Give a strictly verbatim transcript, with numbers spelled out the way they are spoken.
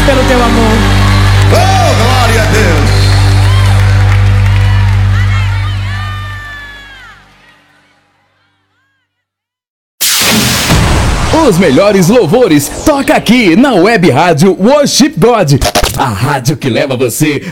pelo teu amor. Oh, glória a Deus. Os melhores louvores toca aqui na Web Rádio Worship God, a rádio que leva você